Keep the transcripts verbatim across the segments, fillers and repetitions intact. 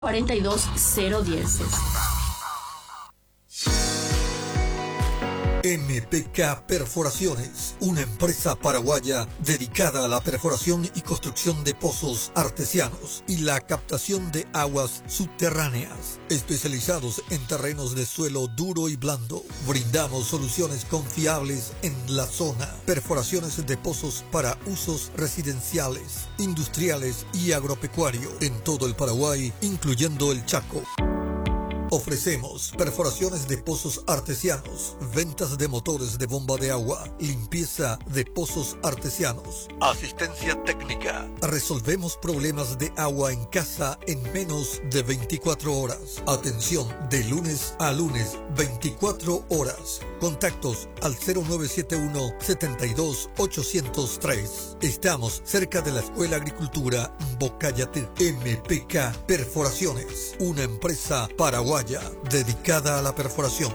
cuarenta y dos cero diez. M P K Perforaciones, una empresa paraguaya dedicada a la perforación y construcción de pozos artesianos y la captación de aguas subterráneas, especializados en terrenos de suelo duro y blando. Brindamos soluciones confiables en la zona. Perforaciones de pozos para usos residenciales, industriales y agropecuario en todo el Paraguay, incluyendo el Chaco. Ofrecemos perforaciones de pozos artesianos, ventas de motores de bomba de agua, limpieza de pozos artesianos, asistencia técnica. Resolvemos problemas de agua en casa en menos de veinticuatro horas. Atención de lunes a lunes, veinticuatro horas. Contactos al cero nueve siete uno, setenta y dos, ochocientos tres. Estamos cerca de la Escuela Agricultura Bocayatú. M P K Perforaciones, una empresa paraguaya dedicada a la perforación.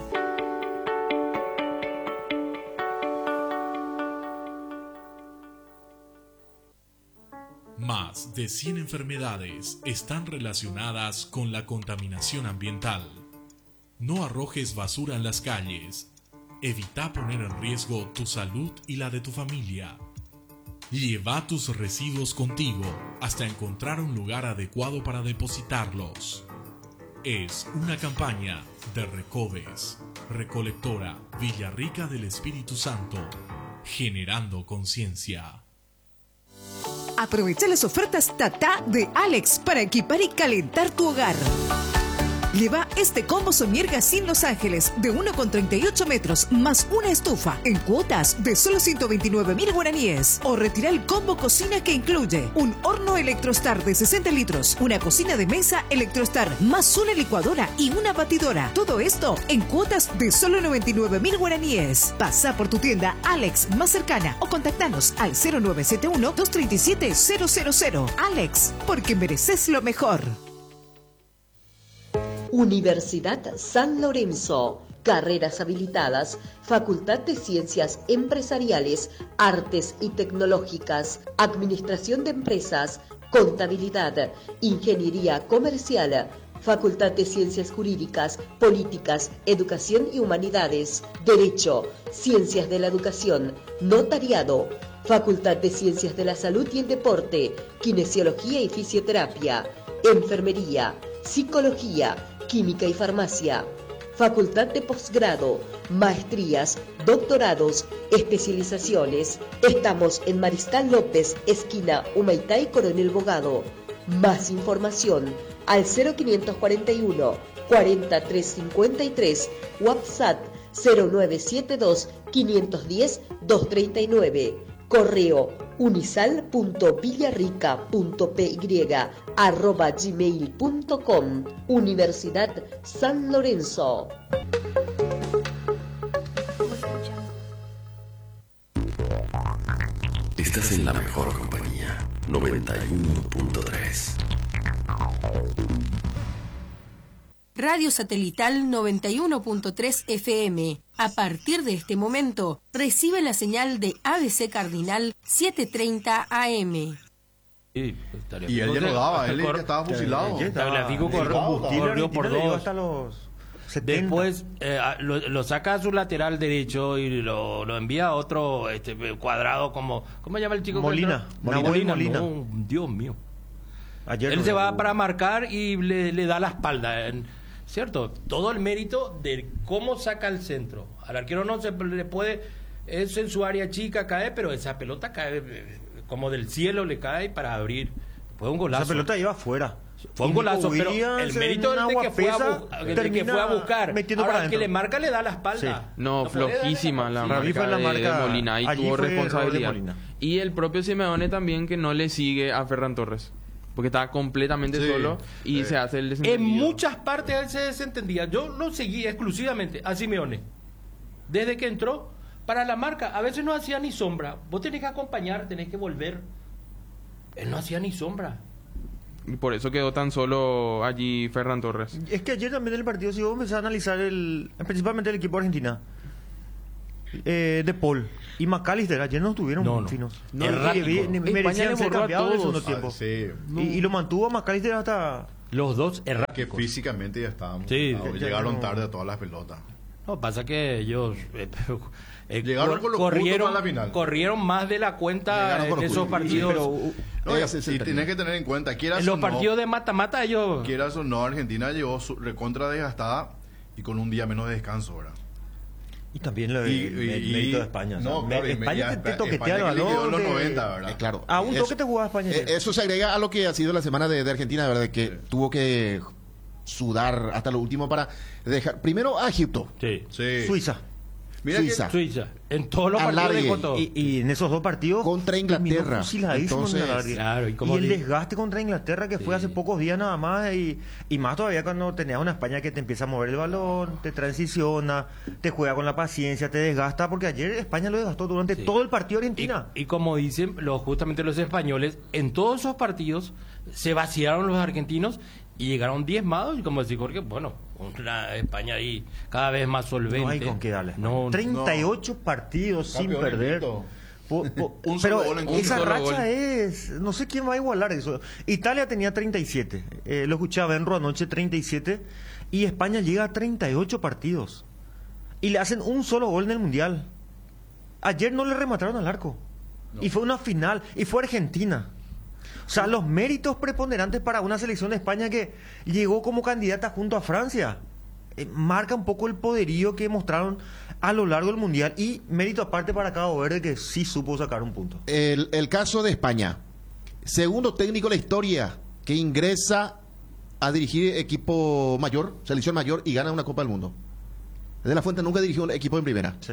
Más de cien enfermedades están relacionadas con la contaminación ambiental. No arrojes basura en las calles. Evita poner en riesgo tu salud y la de tu familia. Lleva tus residuos contigo hasta encontrar un lugar adecuado para depositarlos. Es una campaña de Recoves, Recolectora Villarrica del Espíritu Santo, generando conciencia. Aprovecha las ofertas Tata de Alex para equipar y calentar tu hogar. Lleva este combo Somierga sin Los Ángeles de uno con treinta y ocho metros más una estufa en cuotas de solo ciento veintinueve mil guaraníes. O retira el combo cocina que incluye un horno Electrostar de sesenta litros, una cocina de mesa Electrostar más una licuadora y una batidora. Todo esto en cuotas de solo noventa y nueve mil guaraníes. Pasa por tu tienda Alex más cercana o contactanos al cero nueve siete uno, dos tres siete, cero cero cero. Alex, porque mereces lo mejor. Universidad San Lorenzo. Carreras habilitadas, Facultad de Ciencias Empresariales, Artes y Tecnológicas, Administración de Empresas, Contabilidad, Ingeniería Comercial, Facultad de Ciencias Jurídicas, Políticas, Educación y Humanidades, Derecho, Ciencias de la Educación, Notariado, Facultad de Ciencias de la Salud y el Deporte, Kinesiología y Fisioterapia, Enfermería, Psicología, Química y Farmacia, Facultad de Posgrado, Maestrías, Doctorados, Especializaciones. Estamos en Mariscal López, esquina Humaitá y Coronel Bogado. Más información al cero quinientos cuarenta y uno, cuarenta, trescientos cincuenta y tres, WhatsApp cero nueve siete dos, quinientos diez, doscientos treinta y nueve. Correo unisal punto villarrica punto p y arroba gmail punto com. Universidad San Lorenzo. Estás en la mejor compañía. noventa y uno punto tres. Radio Satelital noventa y uno punto tres F M. A partir de este momento, recibe la señal de A B C Cardinal setecientos treinta A M. Sí, y él ya no daba, él ya estaba fusilado. Tagliafico corrió por dos. Hasta los Después eh, lo, lo saca a su lateral derecho y lo, lo envía a otro este, cuadrado como... ¿Cómo se llama el chico? Molina. Molina. Molina. Molina. No, Dios mío. Ayer él no se va hubo. para marcar y le, le da la espalda. ¿Cierto? Todo el mérito de cómo saca el centro. Al arquero no se le puede... Es en su área chica, cae, pero esa pelota cae como del cielo, le cae para abrir. Fue un golazo. Esa pelota iba afuera. Fue un golazo, pero el mérito es de que fue a, bu de que fue a buscar. Ahora, el que le marca le da la espalda. Sí. No, no flojísima la, marca, fue la marca de Molina. Ahí tuvo responsabilidad. Y el propio Simeone también, que no le sigue a Ferran Torres. Porque estaba completamente sí, solo y sí. se hace el desentendido. En muchas partes él se desentendía. Yo lo seguí exclusivamente a Simeone. Desde que entró, para la marca, a veces no hacía ni sombra. Vos tenés que acompañar, tenés que volver. Él no hacía ni sombra. Y por eso quedó tan solo allí Ferran Torres. Es que ayer también en el partido, si vos empezás a analizar el, principalmente el equipo argentina, eh, De Paul y McAllister ayer no estuvieron no, no. finos. No, no, merecían ser cambiados en el segundo tiempo. Ah, sí. no. y, y lo mantuvo a McAllister hasta Los dos erráticos. Que físicamente ya estábamos. Sí, no, ya llegaron no... tarde a todas las pelotas. No, pasa que ellos eh, eh, llegaron con los corrieron, puntos a la final. Corrieron más de la cuenta en esos partidos. Sí, pero, uh, no, y, y tienes que tener en cuenta, quieras en los o partidos no, de mata-mata ellos... Quieras o no, Argentina llegó su, recontra desgastada y con un día menos de descanso, ¿verdad? Y también lo de y, el y, mérito de España. No, o sea, claro, España me, te, te toquetea el balón. los de... noventa, ¿verdad? Eh, claro. A un eso, toque te jugaba España. Eh, eso se agrega a lo que ha sido la semana de, de Argentina, ¿verdad? Que sí. tuvo que sudar hasta lo último para dejar. Primero a Egipto. Sí. sí. Suiza. Mira Suiza. Que, Suiza. En todos los partidos de Coto. Y, y en esos dos partidos contra Inglaterra. Entonces, claro, y, y el desgaste contra Inglaterra que sí. fue hace pocos días nada más y, y más todavía cuando tenías una España que te empieza a mover el balón, te transiciona, te juega con la paciencia, te desgasta, porque ayer España lo desgastó durante sí. todo el partido Argentina. Y, y como dicen los, justamente los españoles, en todos esos partidos se vaciaron los argentinos y llegaron diezmados, y como decía Jorge, bueno, una España ahí cada vez más solvente. No hay con qué darle. No, treinta y ocho no. partidos sin perder. Po, po, un pero gol en esa racha gol. es... No sé quién va a igualar eso. Italia tenía treinta y siete. Eh, lo escuchaba Benro anoche, treinta y siete. Y España llega a treinta y ocho partidos. Y le hacen un solo gol en el Mundial. Ayer no le remataron al arco. No. Y fue una final. Y fue Argentina. O sea, los méritos preponderantes para una selección de España que llegó como candidata junto a Francia. Eh, marca un poco el poderío que mostraron a lo largo del Mundial. Y mérito aparte para Cabo Verde, que sí supo sacar un punto. El, el caso de España. Segundo técnico de la historia que ingresa a dirigir equipo mayor, selección mayor, y gana una Copa del Mundo. De la Fuente nunca dirigió un equipo en primera. Sí.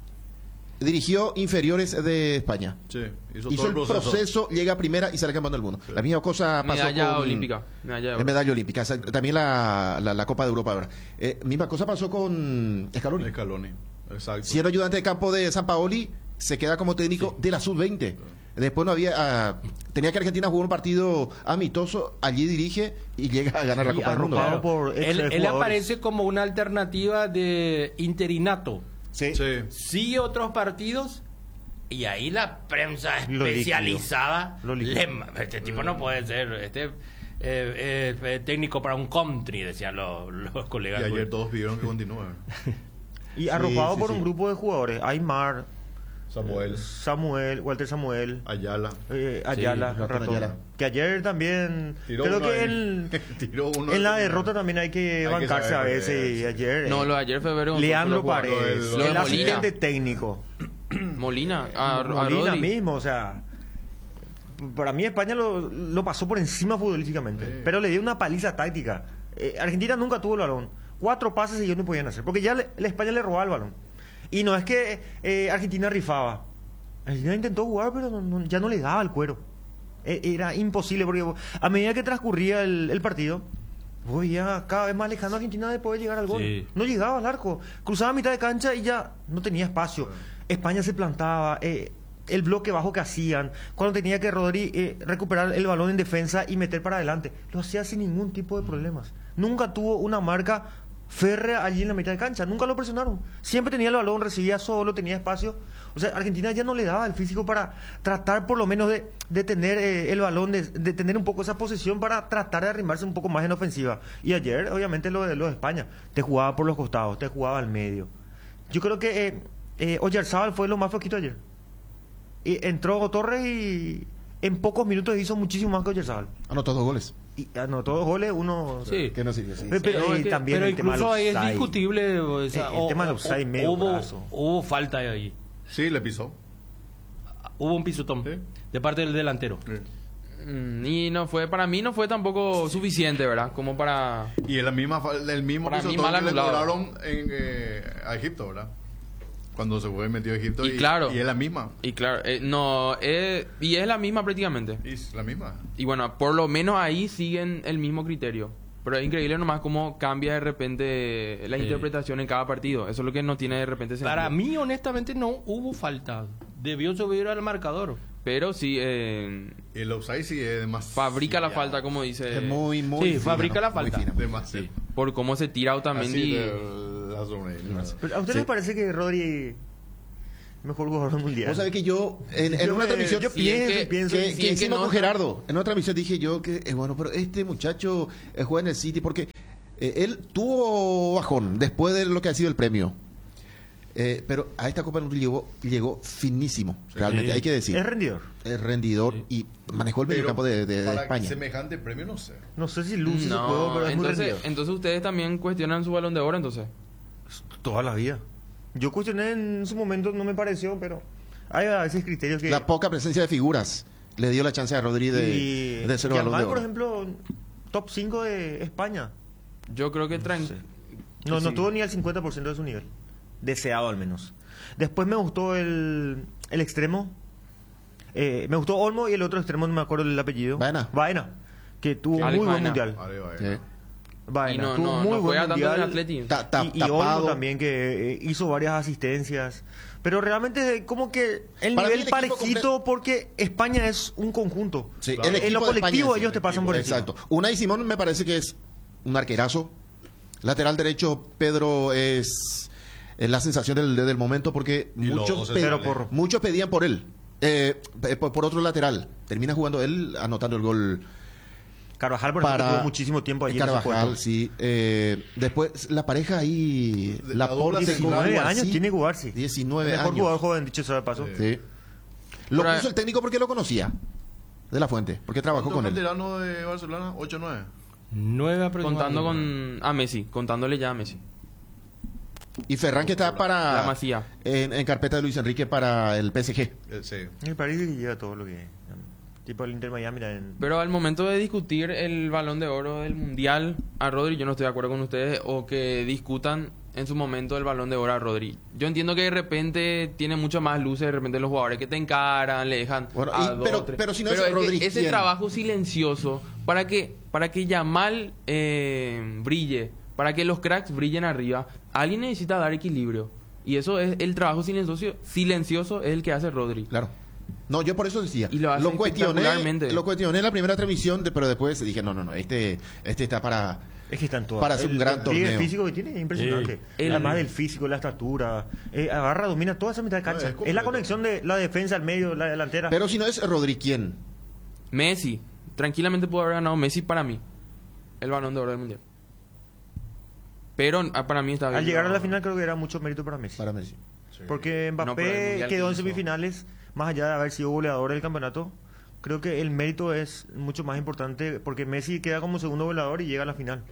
Dirigió inferiores de España. Sí, hizo, hizo todo el proceso. proceso, llega a primera y sale campeón del mundo. Sí. La misma cosa pasó medalla con... olímpica. Medalla, eh, medalla olímpica. También la, la, la Copa de Europa ahora. Eh, misma cosa pasó con Scaloni. Scaloni, exacto. Siendo ayudante de campo de Sampaoli, se queda como técnico sí. de la sub veinte. Sí. Después no había... Uh, tenía que Argentina jugar un partido amistoso, allí dirige y llega a ganar la Copa del Mundo. Por él, él aparece como una alternativa de interinato. Sí. Sí. Sigue otros partidos y ahí la prensa especializada Lo le, este tipo no puede ser este eh, eh, técnico para un country, decían los, los colegas. Y ayer todos pidieron que continúe. Y arropado sí, sí, por sí. un grupo de jugadores: Aymar, Samuel, Samuel, Walter Samuel, Ayala, eh, Ayala, sí, Ratón, Ayala, que ayer también tiró creo uno que en, el, tiró uno en la en derrota también hay que hay bancarse que a saber, veces eh, y ayer no eh, lo de ayer fue ver un Leandro Paredes, el, el asistente técnico Molina a, a Molina Rodri. mismo, o sea, para mí España lo, lo pasó por encima futbolísticamente, sí. pero le dio una paliza táctica. eh, Argentina nunca tuvo el balón, cuatro pases y ellos no podían hacer, porque ya le, la España le robaba el balón. Y no es que eh, Argentina rifaba. Argentina intentó jugar, pero no, no, ya no le daba el cuero. E, era imposible, porque a medida que transcurría el, el partido, vos ya cada vez más lejano a Argentina de poder llegar al gol. Sí. No llegaba al arco. Cruzaba a mitad de cancha y ya no tenía espacio. España se plantaba, eh, el bloque bajo que hacían, cuando tenía que Rodri eh, recuperar el balón en defensa y meter para adelante, lo hacía sin ningún tipo de problemas. Nunca tuvo una marca férrea allí en la mitad de cancha, nunca lo presionaron, siempre tenía el balón, recibía solo, tenía espacio. O sea, Argentina ya no le daba el físico para tratar por lo menos de, de tener eh, el balón, de, de tener un poco esa posesión para tratar de arrimarse un poco más en ofensiva. Y ayer, obviamente, lo de, lo de España, te jugaba por los costados, te jugaba al medio. Yo creo que eh, eh, Oyarzábal fue lo más flojito ayer. Y entró Torres y en pocos minutos hizo muchísimo más que Oyarzábal. Anotó dos goles. Y anotó dos goles, uno... Sí. Que no sirve, sí. Pero, pero, no, eh, que, también pero el incluso ahí es offside. discutible. O sea, el, el o, tema del offside medio hubo, brazo. hubo falta ahí. Sí, le pisó. Hubo un pisotón ¿Sí? de parte del delantero. Sí. Mm, y no fue, para mí no fue tampoco suficiente, ¿verdad? Como para... Y es la misma, el mismo Para mí, pisotón mal que le anulado. cobraron en, eh, a Egipto, ¿verdad? Cuando se fue metido a Egipto. Y Y, claro. y es la misma. Y claro, eh, no, eh, y es la misma prácticamente. Y es la misma. Y bueno, por lo menos ahí siguen el mismo criterio. Pero es increíble nomás cómo cambia de repente la Sí. interpretación en cada partido. Eso es lo que no tiene de repente sentido. Para mí, honestamente, no hubo falta. Debió subir al marcador. Pero sí, eh, El offside sí es demasiado. fabrica la falta, como dice. Es muy, muy Sí, fino, fabrica la muy falta. fino. Demasiado. Por cómo se tira Así Otamendi. de la zona. Pero ¿a usted Sí. les parece que Rodri Mejor jugador mundial. Vos sabés que yo, en, en yo una me, transmisión, yo pienso, que, pienso, que, sí, que que encima no, con Gerardo, en otra transmisión dije yo que, eh, bueno, pero este muchacho eh, juega en el City porque eh, él tuvo bajón después de lo que ha sido el premio. Eh, pero a esta Copa del Mundo llegó, llegó finísimo, sí, realmente, hay que decir. Es rendidor. Es rendidor sí. Y manejó el mediocampo de, de, de para España. Semejante premio, no sé. No sé si luce no, su juego, pero es entonces, muy rendidor. Entonces ustedes también cuestionan su Balón de Oro, entonces. Toda la vida. Yo cuestioné en su momento, no me pareció, pero hay a veces criterios que... La poca presencia de figuras le dio la chance a Rodri de, y... de ser el Balón de Oro. por ejemplo, top cinco de España. Yo creo que... No, tran... sé. no, sí. no tuvo ni el cincuenta por ciento de su nivel. Deseado al menos. Después me gustó el, el extremo. Eh, me gustó Olmo y el otro extremo, no me acuerdo el apellido. Baena. Baena. Que tuvo Alex muy buen Baena. mundial. Vale, vale. Sí. Baena, Y no, tuvo no, muy no buen juega tanto mundial. en el Atleti. Ta- ta- y, y Olmo tapado. también, que eh, hizo varias asistencias. Pero realmente como que el Para mí nivel el equipo parejito comple- porque España es un conjunto. Sí, Claro. el En equipo lo de España colectivo es- ellos te pasan por encima. Exacto. Unai Simón me parece que es un arquerazo. Lateral derecho, Pedro es, es la sensación del, del momento porque Y muchos, luego se pe- sale. por- muchos pedían por él. Eh, pe- por, por otro lateral. Termina jugando él, anotando el gol Carvajal, por ejemplo, para tuvo muchísimo tiempo allí en ese Carvajal, puesto. sí. Eh, después, la pareja ahí, De- la la dupla Porte con diecinueve Guarci. años tiene Guarci. diecinueve El mejor años. jugador joven, dicho sea de paso. Sí. Lo Pero- puso el técnico porque lo conocía. De la Fuente, porque trabajó con él. veterano de Barcelona? ocho nueve. Nueve Contando aproximadamente. con... A Messi. Contándole ya a Messi. Y Ferran que está para La Masía. en, en carpeta de Luis Enrique para el P S G. Eh, sí. Me parece que llega todo lo que... Tipo el Inter Miami también. Pero al momento de discutir el Balón de Oro del Mundial a Rodri, yo no estoy de acuerdo con ustedes, o que discutan en su momento el Balón de Oro a Rodri. Yo entiendo que de repente tiene mucho más luces, de repente los jugadores que te encaran, le dejan Bueno, a y- dos, pero- tres. pero si no Pero es es que Rodri, ese ¿quién? trabajo silencioso para que para que Yamal eh, brille, para que los cracks brillen arriba, alguien necesita dar equilibrio. Y eso es el trabajo silencioso, silencioso es el que hace Rodri. Claro. No, yo por eso decía. Y lo hace cuestioné, espectacularmente. lo cuestioné en la primera transmisión, de- pero después dije, no, no, no, este este está para Es que están todos. Para hacer un gran el pliegue torneo. físico que tiene es impresionante. Sí. El- Además del físico, la estatura. Eh, agarra, domina toda esa mitad de cancha. No, es es, completo. la conexión de la defensa al medio, la delantera. Pero si no es Rodri, ¿quién? Messi, tranquilamente pudo haber ganado Messi para mí el Balón de Oro del Mundial. Pero ah, para mí está bien. Al llegar a la final creo que era mucho mérito para Messi. Para Messi. Sí. Porque No, Mbappé pero el Mundial quedó en que hizo. semifinales, más allá de haber sido goleador del campeonato. Creo que el mérito es mucho más importante porque Messi queda como segundo goleador y llega a la final.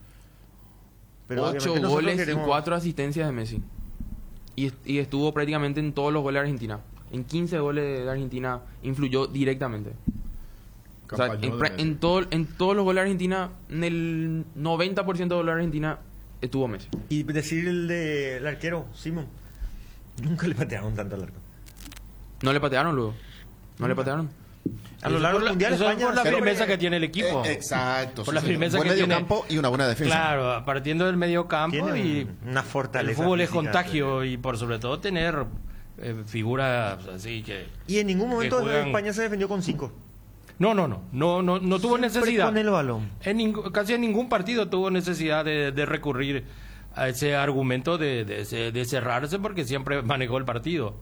Ocho obviamente nosotros goles queremos- y cuatro asistencias de Messi. Y, est- y estuvo prácticamente en todos los goles de Argentina. En quince goles de Argentina influyó directamente. O sea, Campañón en, de pra- Messi. en, todo, en todos los goles de Argentina, en el noventa por ciento de goles de Argentina, estuvo Messi. Y decir el del arquero, Simon. Nunca le patearon tanto al arco. No le patearon luego. No le patearon. A lo Eso largo por del la- mundial eso España por la siempre- firmeza que tiene el equipo. Eh, exacto. Por sí, la señor. firmeza Buen que medio tiene. campo y una buena defensa. Claro, partiendo del medio campo Tiene y un- una fortaleza el fútbol es física, contagio y por sobre todo tener eh, figuras así que Y en ningún momento que juegan- España se defendió con cinco. no no no no no no tuvo Siempre necesidad con el balón. en ningú- casi en ningún partido tuvo necesidad de, de recurrir a ese argumento de, de, ese- de cerrarse porque siempre manejó el partido.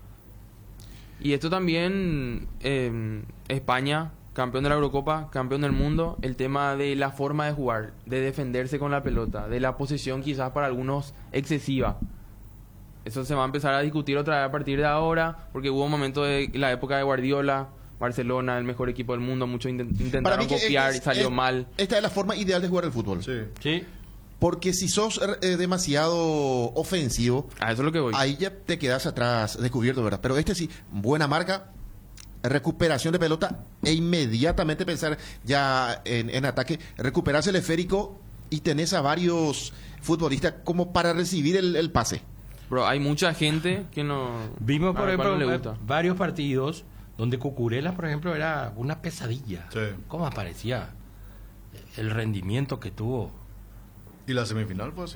Y esto también, eh, España, campeón de la Eurocopa, campeón del mundo, el tema de la forma de jugar, de defenderse con la pelota, de la posesión quizás para algunos excesiva. Eso se va a empezar a discutir otra vez a partir de ahora, porque hubo un momento de la época de Guardiola, Barcelona, el mejor equipo del mundo, muchos intent- Para intentaron mí que copiar es- y salió es- mal. Esta es la forma ideal de jugar el fútbol. Sí. Sí. Porque si sos eh, demasiado ofensivo, A eso es lo que voy. ahí ya te quedas atrás descubierto, ¿verdad? Pero este sí, buena marca, recuperación de pelota e inmediatamente pensar ya en, en ataque, recuperarse el esférico y tenés a varios futbolistas como para recibir el, el pase. Bro, hay mucha gente que no... Vimos, por a cuál ejemplo, no le gusta. varios partidos donde Cucurella, por ejemplo, era una pesadilla. Sí. ¿Cómo aparecía? El rendimiento que tuvo. Y la semifinal fue así.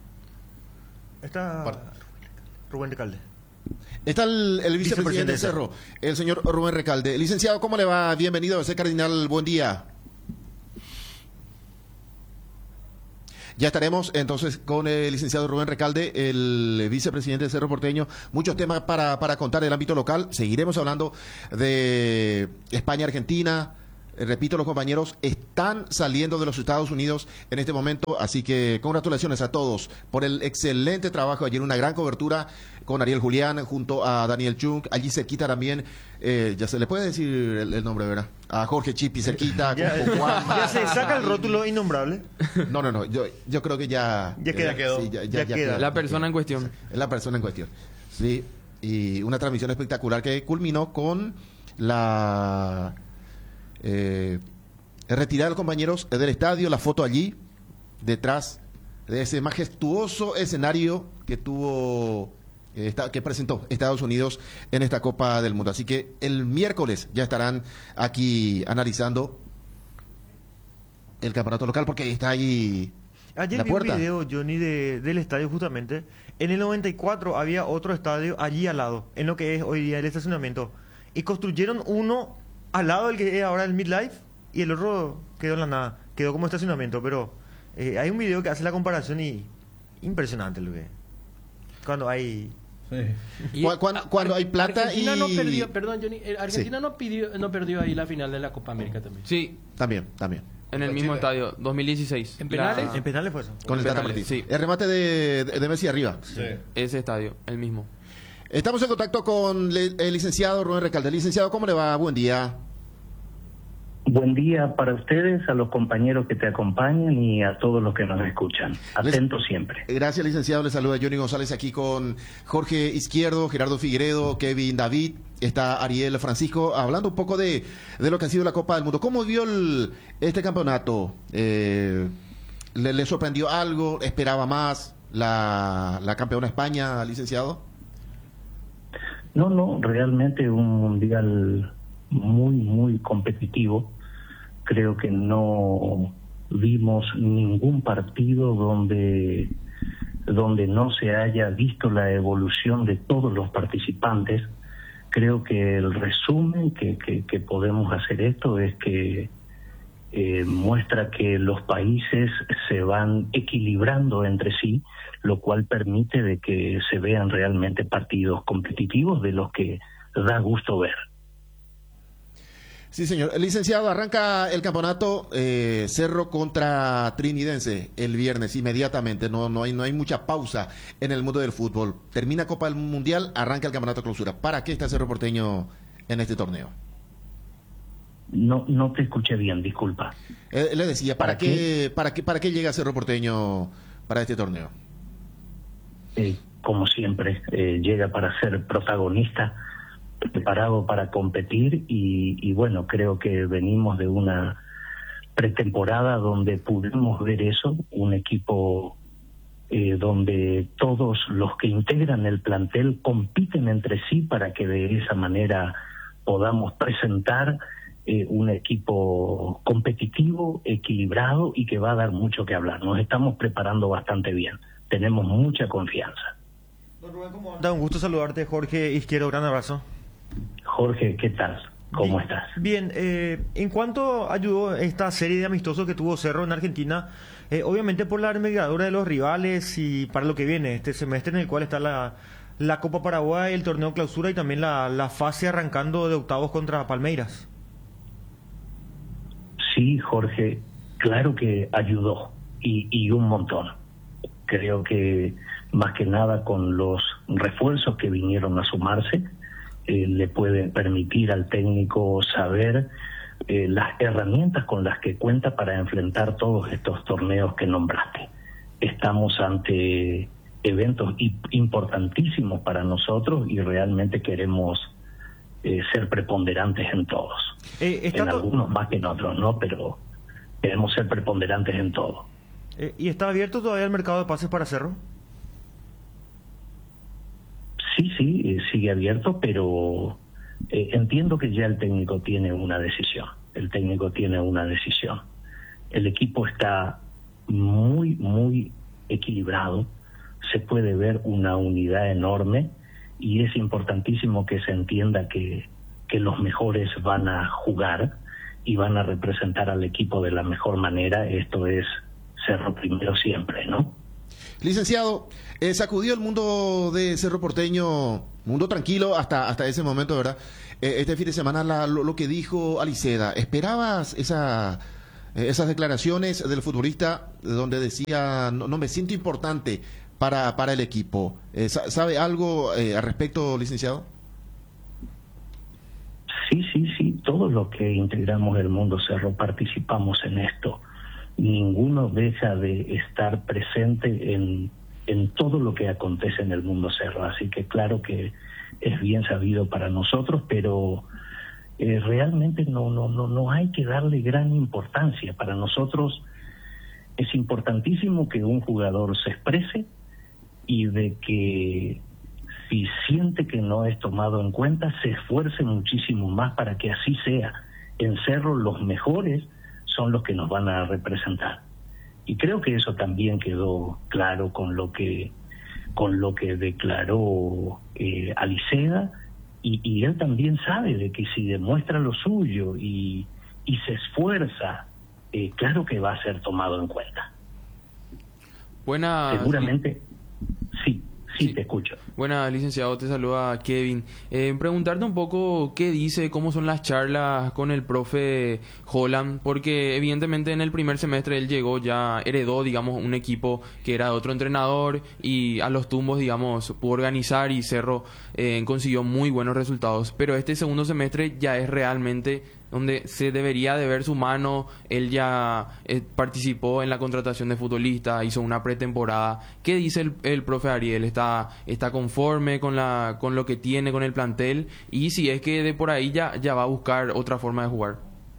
Está Par- Rubén Recalde. Está el, el vicepresidente Vicepresidente de Cerro, el señor Rubén Recalde. Licenciado, ¿cómo le va? Bienvenido a ese Cardinal, buen día. Ya estaremos entonces con el licenciado Rubén Recalde, el vicepresidente de Cerro Porteño. Muchos temas para, para contar del ámbito local. Seguiremos hablando de España-Argentina. Repito, los compañeros están saliendo de los Estados Unidos en este momento, así que congratulaciones a todos por el excelente trabajo. Ayer una gran cobertura con Ariel Julián junto a Daniel Chung, allí cerquita también, eh, ya se le puede decir el, el nombre, ¿verdad? A Jorge Chipi cerquita. ya, con Juan, ya se saca el rótulo innombrable. No, no, no, yo, yo creo que ya... Ya queda. quedó. Sí, ya, ya, ya ya queda. queda. La persona en cuestión. Es la persona en cuestión. Sí, y una transmisión espectacular que culminó con la... Eh, retirar a los compañeros del estadio, la foto allí, detrás de ese majestuoso escenario que tuvo, eh, esta, que presentó Estados Unidos en esta Copa del Mundo. Así que el miércoles ya estarán aquí analizando el campeonato local porque está ahí Ayer la vi puerta. un video, Johnny, de, del estadio justamente. En el noventa y cuatro había otro estadio allí al lado, en lo que es hoy día el estacionamiento. Y construyeron uno al lado del que es ahora el Midlife y el otro quedó en la nada, quedó como estacionamiento, pero eh, hay un video que hace la comparación y impresionante lo que cuando hay sí. cuando, cuando, cuando hay plata Argentina y no perdió, perdón Johnny, Argentina sí. no pidió, no perdió ahí la final de la Copa América también. Sí, también, también. En el mismo estadio, dos mil dieciséis. ¿En penales? En penales fue eso. Con el Tata Martino. Sí. El remate de, de, de Messi arriba. Sí. Ese estadio, el mismo. Estamos en contacto con le, el licenciado Rubén Recalde. Licenciado, ¿cómo le va? Buen día. Buen día para ustedes, a los compañeros que te acompañan y a todos los que nos escuchan. Atentos siempre. Gracias, licenciado. Le saluda Johnny González aquí con Jorge Izquierdo, Gerardo Figueredo, Kevin David, está Ariel Francisco, hablando un poco de, de lo que ha sido la Copa del Mundo. ¿Cómo vio el, este campeonato? Eh, ¿le, ¿Le sorprendió algo? ¿Esperaba más la, la campeona España, licenciado? No, no, realmente un mundial muy, muy competitivo. Creo que no vimos ningún partido donde, donde no se haya visto la evolución de todos los participantes. Creo que el resumen que, que, que podemos hacer esto es que eh, muestra que los países se van equilibrando entre sí, lo cual permite de que se vean realmente partidos competitivos de los que da gusto ver. Sí, señor. Licenciado, arranca el campeonato eh, Cerro contra Trinidense el viernes inmediatamente. No, no hay, no hay mucha pausa en el mundo del fútbol. Termina Copa del Mundial, arranca el campeonato Clausura. ¿Para qué está Cerro Porteño en este torneo? No, no te escuché bien, disculpa. Eh, le decía, ¿para, ¿Para qué, qué? para qué, para qué llega Cerro Porteño para este torneo? Eh, como siempre, eh, llega para ser protagonista, preparado para competir y, y bueno, creo que venimos de una pretemporada donde pudimos ver eso, un equipo eh, donde todos los que integran el plantel compiten entre sí para que de esa manera podamos presentar eh, un equipo competitivo, equilibrado y que va a dar mucho que hablar. Nos estamos preparando bastante bien, tenemos mucha confianza. Don Rubén, ¿cómo anda? Un gusto saludarte, Jorge Izquierdo, gran abrazo. Jorge, ¿qué tal? ¿Cómo bien, estás? Bien, eh, en cuanto ayudó esta serie de amistosos que tuvo Cerro en Argentina, eh, obviamente por la envergadura de los rivales y para lo que viene, este semestre en el cual está la, la Copa Paraguay, el torneo Clausura y también la, la fase arrancando de octavos contra Palmeiras. Sí, Jorge, claro que ayudó y, y un montón. Creo que más que nada con los refuerzos que vinieron a sumarse, Eh, le puede permitir al técnico saber eh, las herramientas con las que cuenta para enfrentar todos estos torneos que nombraste. Estamos ante eventos importantísimos para nosotros y realmente queremos eh, ser preponderantes en todos. Eh, en algunos más que en otros, ¿no? Pero queremos ser preponderantes en todo. Eh, ¿Y está abierto todavía el mercado de pases para Cerro? Sí, sí, eh, sigue abierto, pero eh, entiendo que ya el técnico tiene una decisión. El técnico tiene una decisión. El equipo está muy, muy equilibrado. Se puede ver una unidad enorme y es importantísimo que se entienda que, que los mejores van a jugar y van a representar al equipo de la mejor manera. Esto es Cerro primero siempre, ¿no? Licenciado, eh, sacudió el mundo de Cerro Porteño, mundo tranquilo hasta hasta ese momento, ¿verdad? Eh, este fin de semana la, lo, lo que dijo Aliceda, ¿esperabas esa, eh, esas declaraciones del futbolista donde decía, no, no me siento importante para, para el equipo? Eh, ¿Sabe algo eh, al respecto, licenciado? Sí, sí, sí, todos los que integramos el mundo Cerro participamos en esto. Ninguno deja de estar presente en, en todo lo que acontece en el mundo Cerro, así que claro que es bien sabido para nosotros, pero eh, realmente no, no, no, no hay que darle gran importancia. Para nosotros es importantísimo que un jugador se exprese y de que si siente que no es tomado en cuenta, se esfuerce muchísimo más para que así sea. En Cerro los mejores son los que nos van a representar. Y creo que eso también quedó claro con lo que con lo que declaró eh, Aliceda, y, y él también sabe de que si demuestra lo suyo y, y se esfuerza, eh, claro que va a ser tomado en cuenta. Buena. Seguramente, sí. Sí, te escucho. Buenas, licenciado, te saluda Kevin. Eh, preguntarte un poco qué dice, cómo son las charlas con el profe Holland, porque evidentemente en el primer semestre él llegó, ya heredó, digamos, un equipo que era de otro entrenador y a los tumbos, digamos, pudo organizar y Cerro eh, consiguió muy buenos resultados. Pero este segundo semestre ya es realmente donde se debería de ver su mano. Él ya eh, participó en la contratación de futbolistas, hizo una pretemporada. ¿Qué dice el, el profe Ariel? ¿Está, está conforme con la con lo que tiene, con el plantel? Y si es que de por ahí ya, ya va a buscar otra forma de jugar.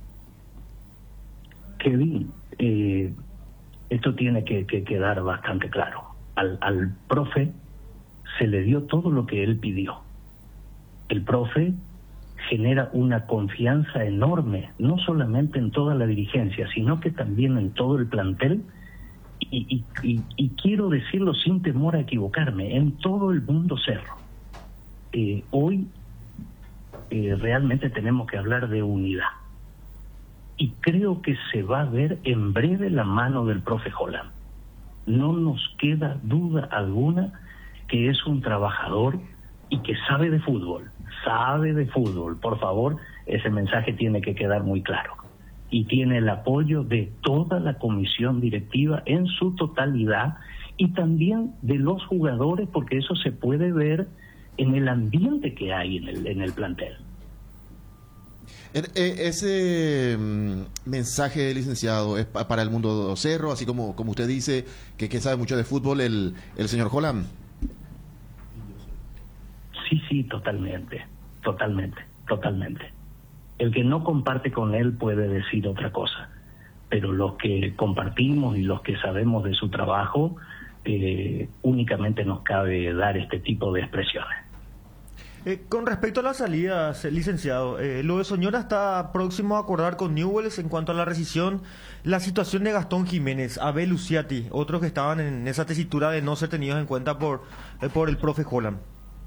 Kevin, eh, esto tiene que, que quedar bastante claro. Al, al profe se le dio todo lo que él pidió. El profe genera una confianza enorme, no solamente en toda la dirigencia, sino que también en todo el plantel, y, y, y, y quiero decirlo sin temor a equivocarme, en todo el mundo Cerro. Eh, hoy eh, realmente tenemos que hablar de unidad, y creo que se va a ver en breve la mano del profe Holland. No nos queda duda alguna que es un trabajador y que sabe de fútbol. Sabe de fútbol, por favor, ese mensaje tiene que quedar muy claro. Y tiene el apoyo de toda la comisión directiva en su totalidad, y también de los jugadores, porque eso se puede ver en el ambiente que hay en el, en el plantel. Ese mm, mensaje, licenciado, es para el mundo Cerro, así como, como usted dice, que, que sabe mucho de fútbol, el, el señor Holland. Sí, sí, totalmente, totalmente, totalmente. El que no comparte con él puede decir otra cosa, pero los que compartimos y los que sabemos de su trabajo, eh, únicamente nos cabe dar este tipo de expresiones. Eh, con respecto a las salidas, licenciado, eh, lo de Soñora está próximo a acordar con Newell's en cuanto a la rescisión. La situación de Gastón Jiménez, Abel Luciati, otros que estaban en esa tesitura de no ser tenidos en cuenta por, eh, por el profe Holland.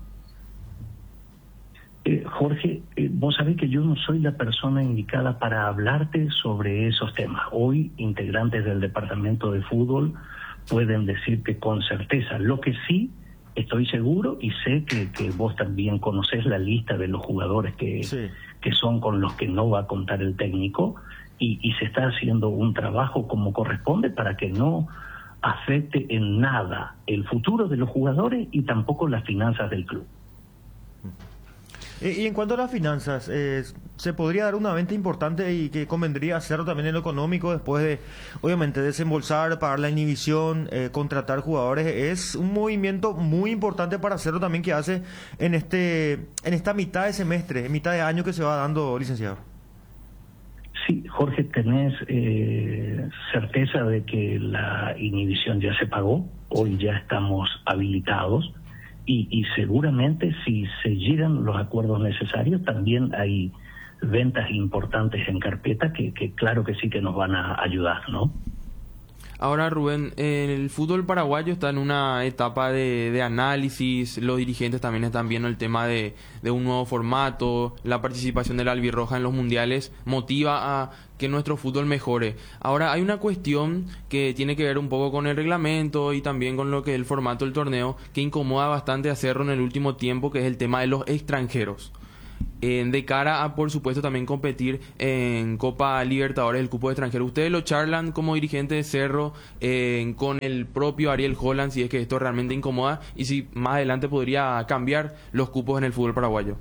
Eh, Jorge, eh, vos sabés que yo no soy la persona indicada para hablarte sobre esos temas. Hoy, integrantes del departamento de fútbol pueden decirte con certeza. Lo que sí estoy seguro, y sé que, que vos también conocés la lista de los jugadores que, sí. que son con los que no va a contar el técnico, y, y se está haciendo un trabajo como corresponde para que no afecte en nada el futuro de los jugadores y tampoco las finanzas del club. Y en cuanto a las finanzas, eh, ¿se podría dar una venta importante y que convendría hacerlo también en lo económico después de, obviamente, desembolsar, pagar la inhibición, eh, contratar jugadores? Es un movimiento muy importante para hacerlo también que hace en este en esta mitad de semestre, en mitad de año que se va dando, licenciado. Sí, Jorge, ¿tenés eh, certeza de que la inhibición ya se pagó? Hoy ya estamos habilitados. Y, y seguramente si se llegan los acuerdos necesarios, también hay ventas importantes en carpeta que, que claro que sí que nos van a ayudar, ¿no? Ahora, Rubén, el fútbol paraguayo está en una etapa de, de análisis, los dirigentes también están viendo el tema de, de un nuevo formato, la participación de la albirroja en los mundiales motiva a que nuestro fútbol mejore. Ahora, hay una cuestión que tiene que ver un poco con el reglamento y también con lo que es el formato del torneo, que incomoda bastante a Cerro en el último tiempo, que es el tema de los extranjeros. Eh, de cara a, por supuesto, también competir en Copa Libertadores, el cupo de extranjero. Ustedes lo charlan como dirigente de Cerro eh, con el propio Ariel Holland, si es que esto realmente incomoda y si más adelante podría cambiar los cupos en el fútbol paraguayo.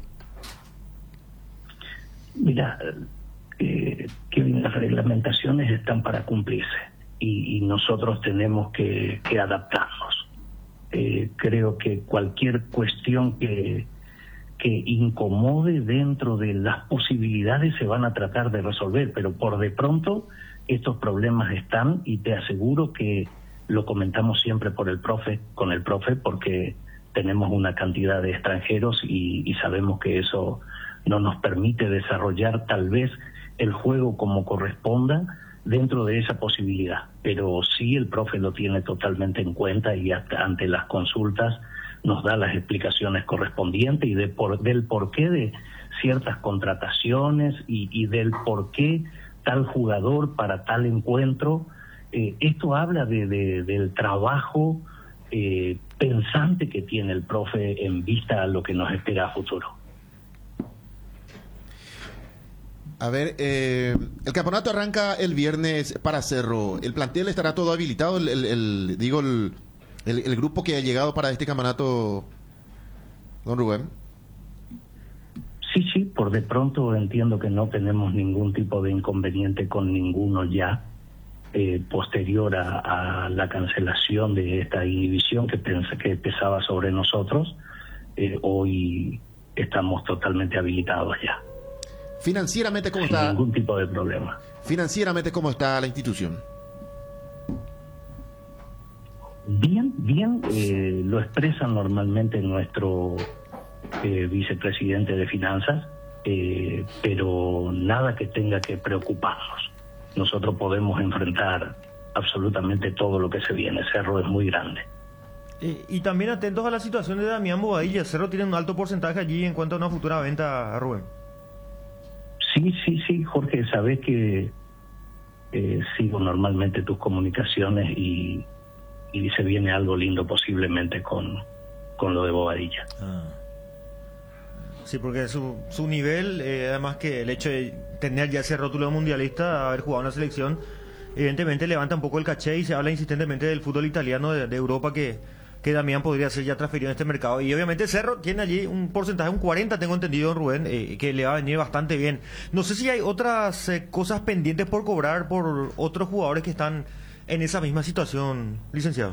Mira, eh, que las reglamentaciones están para cumplirse y, y nosotros tenemos que, que adaptarnos. Eh, creo que cualquier cuestión que que incomode dentro de las posibilidades se van a tratar de resolver, pero por de pronto estos problemas están y te aseguro que lo comentamos siempre por el profe, con el profe, porque tenemos una cantidad de extranjeros y, y sabemos que eso no nos permite desarrollar tal vez el juego como corresponda dentro de esa posibilidad, pero sí el profe lo tiene totalmente en cuenta y hasta ante las consultas nos da las explicaciones correspondientes y de por, del porqué de ciertas contrataciones y, y del porqué tal jugador para tal encuentro. Eh, esto habla de, de, del trabajo eh, pensante que tiene el profe en vista a lo que nos espera a futuro. A ver, eh, el campeonato arranca el viernes para Cerro. ¿El plantel estará todo habilitado? El, el, el digo, el... El, el grupo que ha llegado para este campeonato, don Rubén. Sí, sí, por de pronto entiendo que no tenemos ningún tipo de inconveniente con ninguno ya, eh, posterior a, a la cancelación de esta inhibición que, pens que pesaba sobre nosotros. Eh, hoy estamos totalmente habilitados ya. Financieramente, ¿cómo Sin está? Ningún tipo de problema. Financieramente, ¿cómo está la institución? Bien, bien, eh, lo expresa normalmente nuestro eh, vicepresidente de Finanzas, eh, pero nada que tenga que preocuparnos. Nosotros podemos enfrentar absolutamente todo lo que se viene. Cerro es muy grande. Eh, y también atentos a la situación de Damián Bobadilla. Cerro tiene un alto porcentaje allí en cuanto a una futura venta, a Rubén. Sí, sí, sí, Jorge, sabes que eh, sigo normalmente tus comunicaciones y... y se viene algo lindo posiblemente con, con lo de Bobadilla. Ah. Sí, porque su, su nivel, eh, además que el hecho de tener ya ese rótulo de mundialista, haber jugado en la selección, evidentemente levanta un poco el caché y se habla insistentemente del fútbol italiano de, de Europa que, que Damián podría ser ya transferido en este mercado. Y obviamente Cerro tiene allí un porcentaje, un cuarenta tengo entendido, don Rubén, eh, que le va a venir bastante bien. No sé si hay otras eh, cosas pendientes por cobrar por otros jugadores que están en esa misma situación, licenciado.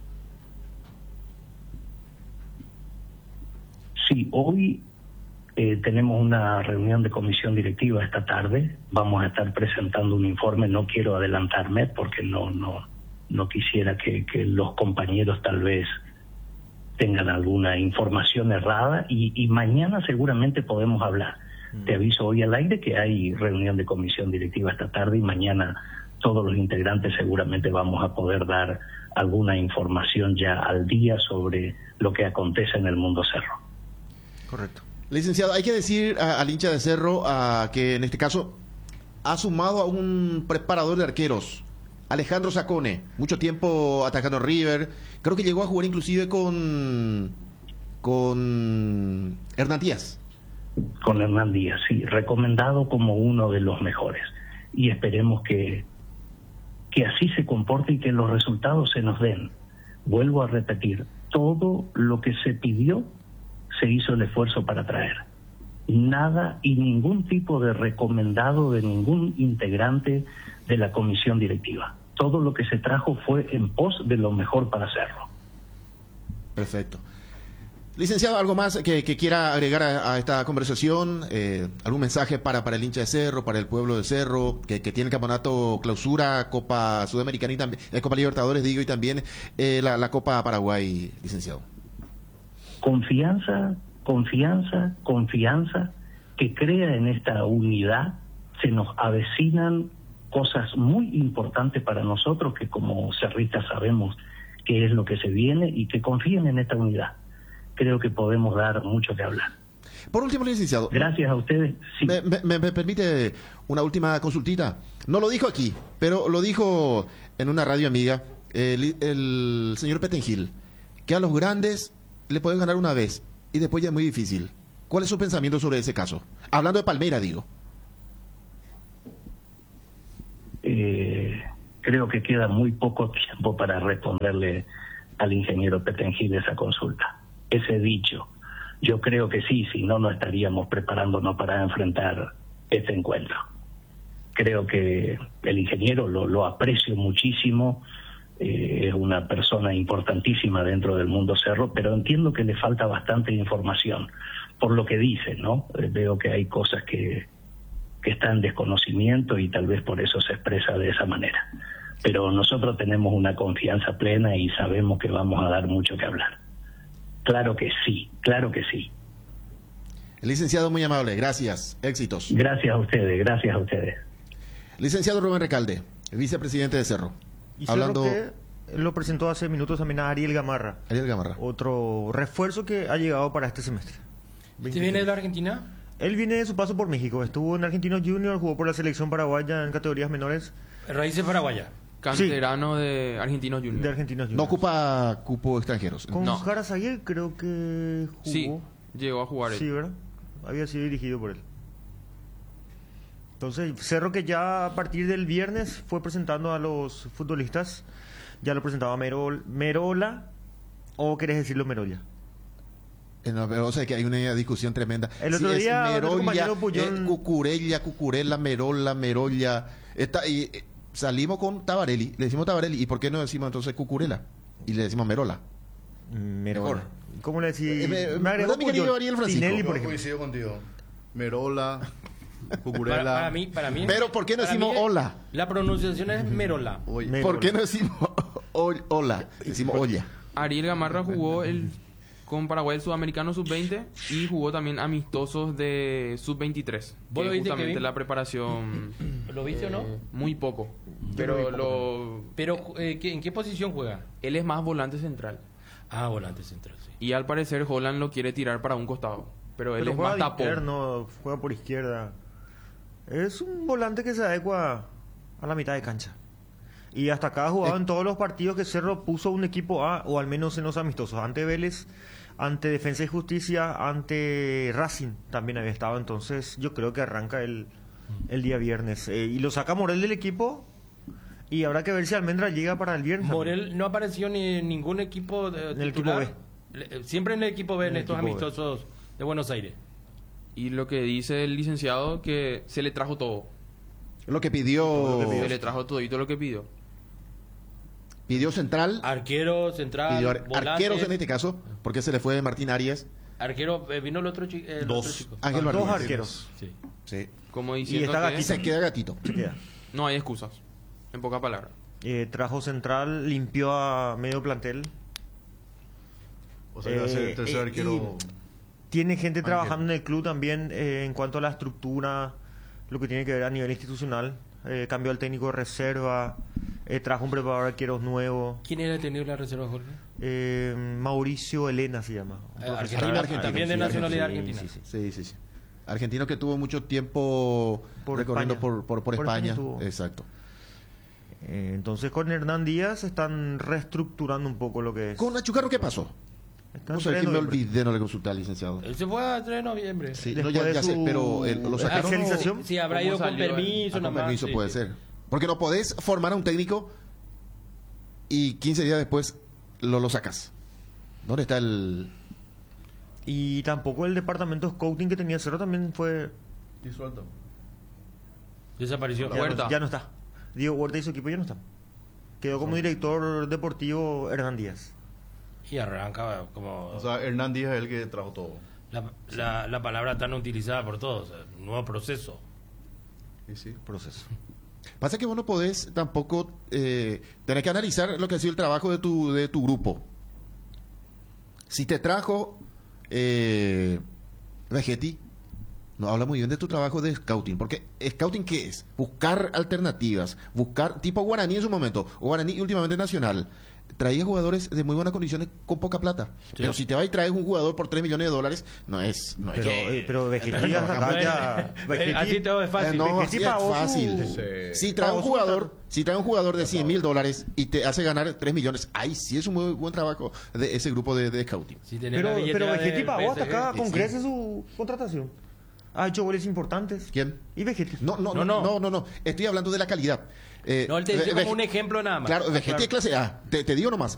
Sí, hoy eh, tenemos una reunión de comisión directiva esta tarde. Vamos a estar presentando un informe. No quiero adelantarme porque no no no quisiera que, que los compañeros tal vez tengan alguna información errada y, y mañana seguramente podemos hablar. Mm. Te aviso hoy al aire que hay reunión de comisión directiva esta tarde y mañana todos los integrantes seguramente vamos a poder dar alguna información ya al día sobre lo que acontece en el mundo Cerro. Correcto. Licenciado, hay que decir a, al hincha de Cerro a, que en este caso ha sumado a un preparador de arqueros, Alejandro Sacone, mucho tiempo atacando River, creo que llegó a jugar inclusive con con Hernán Díaz. Con Hernán Díaz, sí, recomendado como uno de los mejores y esperemos que que así se comporte y que los resultados se nos den. Vuelvo a repetir, todo lo que se pidió se hizo el esfuerzo para traer. Nada y ningún tipo de recomendado de ningún integrante de la comisión directiva. Todo lo que se trajo fue en pos de lo mejor para hacerlo. Perfecto. Licenciado, ¿algo más que, que quiera agregar a, a esta conversación? Eh, ¿Algún mensaje para, para el hincha de Cerro, para el pueblo de Cerro, que, que tiene el campeonato Clausura, Copa Sudamericana y también, eh, Copa Libertadores, digo, y también eh, la, la Copa Paraguay, licenciado? Confianza, confianza, confianza, que crea en esta unidad. Se nos avecinan cosas muy importantes para nosotros que como cerristas sabemos qué es lo que se viene y que confíen en esta unidad. Creo que podemos dar mucho que hablar. Por último, licenciado. Gracias a ustedes. Sí. Me, me, me permite una última consultita. No lo dijo aquí, pero lo dijo en una radio amiga el, el señor Petengil, que a los grandes le pueden ganar una vez y después ya es muy difícil. ¿Cuál es su pensamiento sobre ese caso? Hablando de Palmeiras, digo. Eh, creo que queda muy poco tiempo para responderle al ingeniero Petengil esa consulta. Ese dicho, yo creo que sí, si no, no estaríamos preparándonos para enfrentar este encuentro. Creo que el ingeniero lo, lo aprecio muchísimo, eh, es una persona importantísima dentro del mundo cerro, pero entiendo que le falta bastante información por lo que dice, ¿no? Eh, veo que hay cosas que, que están en desconocimiento y tal vez por eso se expresa de esa manera. Pero nosotros tenemos una confianza plena y sabemos que vamos a dar mucho que hablar. Claro que sí, claro que sí. El licenciado, muy amable, gracias, éxitos. Gracias a ustedes, gracias a ustedes. Licenciado Rubén Recalde, vicepresidente de Cerro. Y hablando... Cerro que lo presentó hace minutos también a Ariel Gamarra. Ariel Gamarra. Otro refuerzo que ha llegado para este semestre. ¿Usted viene de la Argentina? Él viene de su paso por México. Estuvo en Argentinos Junior, jugó por la selección paraguaya en categorías menores. Raíces paraguaya. Canterano sí. de Argentinos Junior. De Argentinos Junior. No ocupa cupo extranjeros. Con no. Jara Zaguer creo que jugó. Sí, llegó a jugar él. Sí, ¿verdad? Había sido dirigido por él. Entonces, Cerro que ya a partir del viernes fue presentando a los futbolistas. Ya lo presentaba Merol, Merola, ¿o querés decirlo Merolia? No, o sea que hay una discusión tremenda. El otro si día, es Merolla, Puyol... eh, Cucurella, Cucurella, Merola, Merolla. Esta, y, eh, salimos con Tabarelli, le decimos Tabarelli. ¿Y por qué no decimos entonces Cucurella? Y le decimos Merola. Merola. Mejor. ¿Cómo le decís? Eh, me, me agregó mi querido Ariel Francisco. Tinelli, por ejemplo. Coincido contigo. Merola, Cucurella. Para, para, mí, para mí. Pero ¿por qué no decimos es, hola? La pronunciación es Merola. Merola. ¿Por qué no decimos hola? Decimos olla. Ariel Gamarra jugó el con Paraguay el sudamericano sub veinte y jugó también amistosos de sub veintitrés. ¿Vos lo viste, justamente Kevin? la preparación. ¿Lo viste o no? Muy poco. Pero lo. Pero eh, ¿en qué posición juega? Él es más volante central. Ah, volante central, sí. Y al parecer Holland lo quiere tirar para un costado. Pero él pero es juega más tapón. Interno, juega por izquierda. Es un volante que se adecua a la mitad de cancha. Y hasta acá ha jugado eh. en todos los partidos que Cerro puso un equipo A, o al menos en los amistosos. Ante Vélez, ante Defensa y Justicia, ante Racing también había estado. Entonces yo creo que arranca el, el día viernes. Eh, y lo saca Morel del equipo. Y habrá que ver si Almendra llega para el viernes. Morel no apareció ni en ningún equipo de, en el equipo B. Siempre en el equipo B, en, en estos amistosos B. de Buenos Aires. Y lo que dice el licenciado, que se le trajo todo. Lo que pidió... Todo lo que pidió. Se le trajo todito lo que pidió. Pidió central. Arquero, central, pidió ar volante. Arqueros en este caso, porque se le fue Martín Arias. Arquero, eh, vino el otro, chi el Dos. otro chico. Ángel Dos Martínez. arqueros. Sí. Sí. Como diciendo y está que... gatito. Se queda gatito. Se queda. No hay excusas. En pocas palabras. Eh, trajo central, limpió a medio plantel. O sea, que va a ser el tercer eh, arquero. Tiene gente trabajando en el club también eh, en cuanto a la estructura, lo que tiene que ver a nivel institucional. Eh, cambió al técnico de reserva, eh, trajo un preparador de arqueros nuevo. ¿Quién era el técnico de la reserva, Jorge? Eh, Mauricio Elena se llama. Eh, Argentina, Argentina, también de sí, nacionalidad sí, argentina. Sí sí. sí, sí, sí. Argentino que tuvo mucho tiempo por recorriendo España. por, por, por, por España. España Exacto. Eh, entonces con Hernán Díaz están reestructurando un poco lo que es. ¿Con Achucarro qué pasó? No sé, que me olvidé, no le consulté al licenciado. Él se fue a tres de noviembre. Sí, no, ya, ya sé, pero eh, lo sacaron. ¿Especialización? Sí, habrá ido con permiso, ah, con nomás. permiso Sí, puede sí. ser. Porque no podés formar a un técnico y quince días después lo, lo sacas. ¿Dónde está el...? Y tampoco el departamento scouting que tenía Cerro también fue... Disuelto. Desapareció. Ya Huerta. no, ya no está. Diego Huerta y su equipo ya no están. Quedó como director deportivo Hernán Díaz. Y arranca como... O sea, Hernán Díaz es el que trajo todo. La, la, la palabra tan utilizada por todos, el nuevo proceso. Sí, sí. Proceso. Pasa que vos no podés tampoco... Eh, tenés que analizar lo que ha sido el trabajo de tu, de tu grupo. Si te trajo eh, Vegetti no habla muy bien de tu trabajo de scouting, porque scouting ¿qué es? Buscar alternativas, buscar, tipo Guaraní en su momento, o Guaraní y últimamente Nacional, traía jugadores de muy buenas condiciones con poca plata. Sí. Pero si te vas y traes un jugador por tres millones de dólares, no es... No pero, es que, eh, pero Vegetti acá ya... Así todo es fácil. Eh, no, Vegetti así es fácil. Su... Si trae un jugador, si trae un jugador de cien mil dólares y te hace ganar tres millones, ahí sí es un muy buen trabajo de ese grupo de, de scouting. Si pero pero Vegetti pagó hasta acá con creces su contratación. Ha hecho goles importantes. ¿Quién? Y Vegetti. No, no, no, no, no, no, no. Estoy hablando de la calidad. Eh, no, él te dice como un ejemplo nada más. Claro, Vegetti es clase A. Te, te digo nomás.